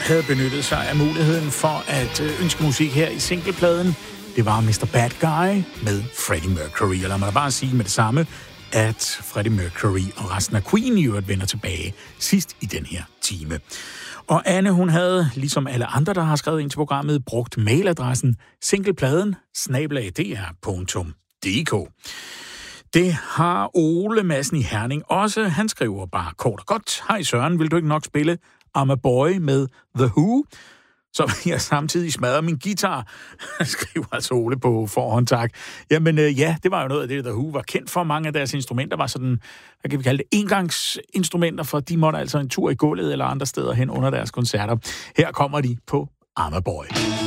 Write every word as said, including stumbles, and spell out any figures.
havde benyttet sig af muligheden for at ønske musik her i singlepladen. Det var mister Bad Guy med Freddie Mercury. Og lad mig da bare sige med det samme, at Freddie Mercury og resten af Queen i øvrigt vender tilbage sidst i den her time. Og Anne, hun havde, ligesom alle andre, der har skrevet ind til programmet, brugt mailadressen singlepladen snabel-a d r punktum d k. Det har Ole Madsen i Herning også. Han skriver bare kort og godt: Hej Søren, vil du ikke nok spille I'm a Boy med The Who? Så vil jeg samtidig smadre min guitar, skriver altså Ole på forhånd, tak. Jamen øh, ja, det var jo noget af det, The Who var kendt for. Mange af deres instrumenter var sådan, hvad kan vi kalde det, engangsinstrumenter, for de måtte altså en tur i gulvet eller andre steder hen under deres koncerter. Her kommer de på I'm a Boy.